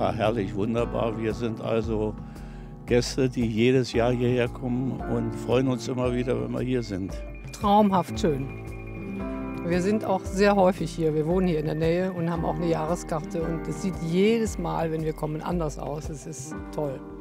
Ja, herrlich, wunderbar. Wir sind also Gäste, die jedes Jahr hierher kommen und freuen uns immer wieder, wenn wir hier sind. Traumhaft schön. Wir sind auch sehr häufig hier. Wir wohnen hier in der Nähe und haben auch eine Jahreskarte. Und es sieht jedes Mal, wenn wir kommen, anders aus. Es ist toll.